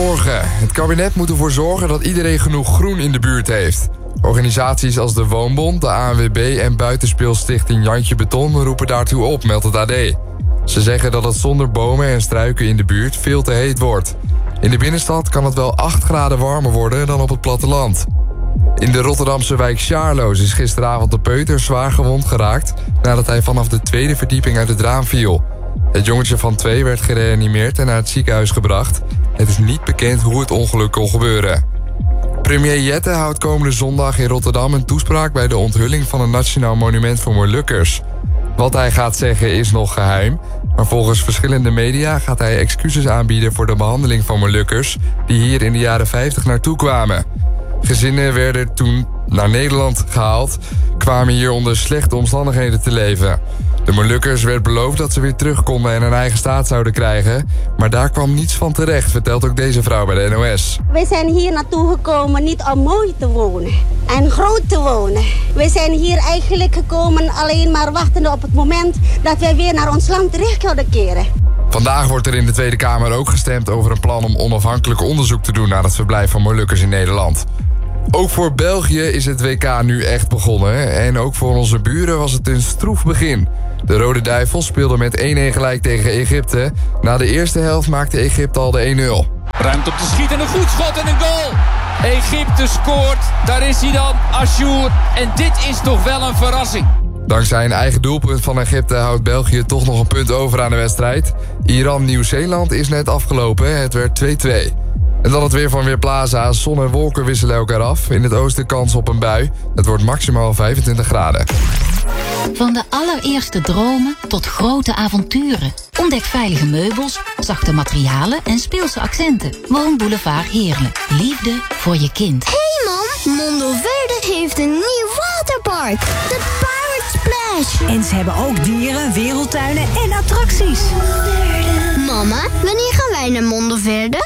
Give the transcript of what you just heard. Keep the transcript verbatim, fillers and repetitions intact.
Zorgen. Het kabinet moet ervoor zorgen dat iedereen genoeg groen in de buurt heeft. Organisaties als de Woonbond, de A N W B en buitenspeelstichting Jantje Beton roepen daartoe op, meldt het A D. Ze zeggen dat het zonder bomen en struiken in de buurt veel te heet wordt. In de binnenstad kan het wel acht graden warmer worden dan op het platteland. In de Rotterdamse wijk Sjaarloos is gisteravond de peuter zwaar gewond geraakt nadat hij vanaf de tweede verdieping uit het raam viel. Het jongetje van twee werd gereanimeerd en naar het ziekenhuis gebracht. Het is niet bekend hoe het ongeluk kon gebeuren. Premier Jette houdt komende zondag in Rotterdam een toespraak bij de onthulling van een nationaal monument voor Molukkers. Wat hij gaat zeggen is nog geheim, maar volgens verschillende media gaat hij excuses aanbieden voor de behandeling van Molukkers die hier in de jaren vijftig naartoe kwamen. Gezinnen werden toen naar Nederland gehaald, kwamen hier onder slechte omstandigheden te leven. De Molukkers werd beloofd dat ze weer terug konden en een eigen staat zouden krijgen. Maar daar kwam niets van terecht, vertelt ook deze vrouw bij de N O S. We zijn hier naartoe gekomen niet om mooi te wonen en groot te wonen. We zijn hier eigenlijk gekomen alleen maar wachtende op het moment dat wij weer naar ons land terug kunnen keren. Vandaag wordt er in de Tweede Kamer ook gestemd over een plan om onafhankelijk onderzoek te doen naar het verblijf van Molukkers in Nederland. Ook voor België is het W K nu echt begonnen en ook voor onze buren was het een stroef begin. De Rode Duivels speelden met één-één gelijk tegen Egypte. Na de eerste helft maakte Egypte al de één nul. Ruimte om te schieten, een goed schot en een goal. Egypte scoort, daar is hij dan, Achour. En dit is toch wel een verrassing. Dankzij een eigen doelpunt van Egypte houdt België toch nog een punt over aan de wedstrijd. Iran-Nieuw-Zeeland is net afgelopen, het werd twee-twee. En dan het weer van Weerplaza. Zon en wolken wisselen elkaar af. In het oosten kans op een bui. Het wordt maximaal vijfentwintig graden. Van de allereerste dromen tot grote avonturen. Ontdek veilige meubels, zachte materialen en speelse accenten. Woonboulevard Heerlen. Liefde voor je kind. Hey mam, Mondoverde heeft een nieuw waterpark. De Pirate Splash. En ze hebben ook dieren, wereldtuinen en attracties. Mama, wanneer gaan wij naar Mondoverde?